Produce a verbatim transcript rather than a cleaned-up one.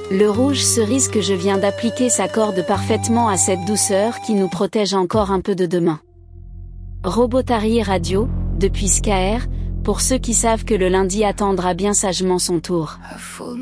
Le rouge cerise que je viens d'appliquer s'accorde parfaitement à cette douceur qui nous protège encore un peu de demain. Robotari Radio, depuis Skaer, pour ceux qui savent que le lundi attendra bien sagement son tour.